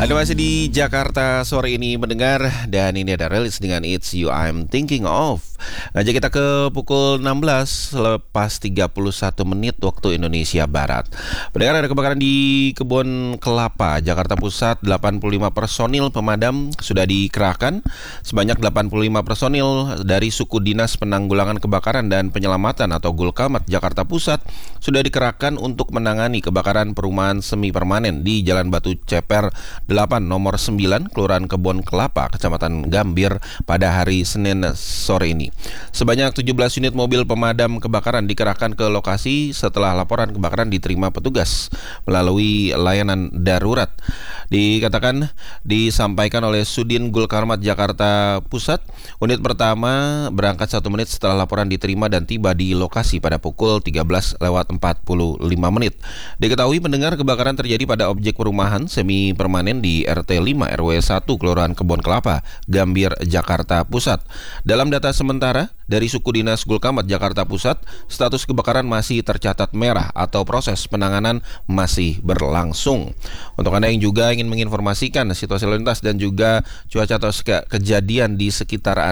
Anda masih di Jakarta sore ini mendengar, dan ini ada rilis dengan It's You I'm Thinking Of. Ngajak kita ke pukul 16 lepas 31 menit waktu Indonesia Barat. Mendengar ada kebakaran di Kebun Kelapa, Jakarta Pusat. 85 personil pemadam sudah dikerahkan. Sebanyak 85 personil dari Suku Dinas Penanggulangan Kebakaran dan Penyelamatan atau Gulkamat Jakarta Pusat sudah dikerahkan untuk menangani kebakaran perumahan semi permanen di Jalan Batu Ceper 8 nomor 9 Kelurahan Kebun Kelapa, Kecamatan Gambir pada hari Senin sore ini. Sebanyak 17 unit mobil pemadam kebakaran dikerahkan ke lokasi setelah laporan kebakaran diterima petugas melalui layanan darurat. Disampaikan oleh Sudin Gulkarmat Jakarta Pusat, unit pertama berangkat 1 menit setelah laporan diterima dan tiba di lokasi pada pukul 13:45. Diketahui pendengar kebakaran terjadi pada objek perumahan semi permanen di RT 5 RW 1 Kelurahan Kebun Kelapa, Gambir, Jakarta Pusat. Dalam data sementara dari Suku Dinas Gulkamat Jakarta Pusat, status kebakaran masih tercatat merah atau proses penanganan masih berlangsung. Untuk Anda yang juga ingin menginformasikan situasi lalu lintas dan juga cuaca atau kejadian di sekitar